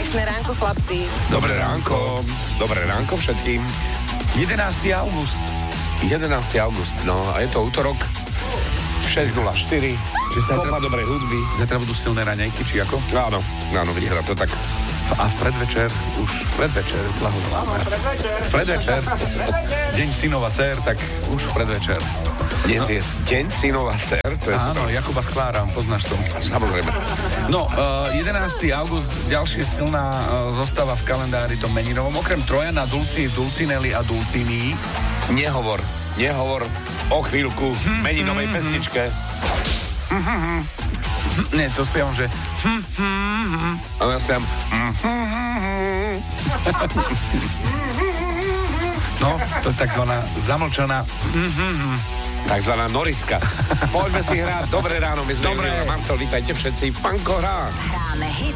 Pekné ránko, chlapci. Dobré ránko. Dobré ránko všetkým. 11. august. 11. august, no a je to útorok 6.04. Kopa dobrej hudby. Zajtra budú silné raňajky, či ako? Áno, vyhrá to tak. A v predvečer, blahoželáme. V predvečer. Deň synov a dcer, tak už v predvečer. Dnes je deň synov a dcer, to je Áno, super. Jakuba Sklára, poznáš to. Samozrejme. No, 11. august, ďalšia silná zostava v kalendári to meninovom. Okrem Trojana, Dulcinelli a Dulcinii. Nehovor o chvíľku meninovej pesničke. Nie, to spievam, že... A ja spievam. No, to je takzvaná zamlčaná... Takzvaná Noriska. Poďme si hrať. Dobré ráno, my sme Dobré. Marcel, vítajte všetci. Fanko hrá. Hráme hity